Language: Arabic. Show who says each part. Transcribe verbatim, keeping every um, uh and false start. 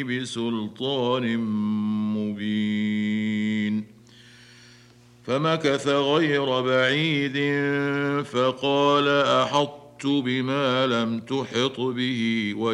Speaker 1: بسلطان مبين فمكث غير بعيد فقال أحطت بما لم تحط به